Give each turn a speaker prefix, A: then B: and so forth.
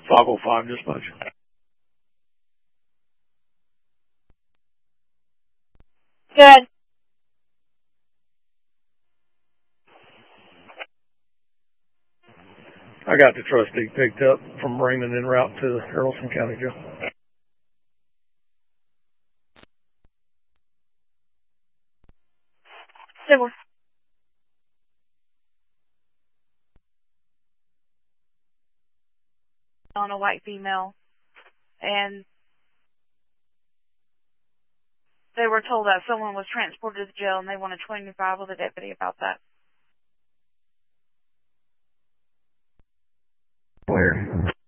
A: 505 dispatch.
B: Good.
A: I got the trustee picked up from Raymond en route to the Earlson County Jail.
B: Similar. On a white female, and they were told that someone was transported to jail and they wanted 25 with a deputy about that.
A: Where?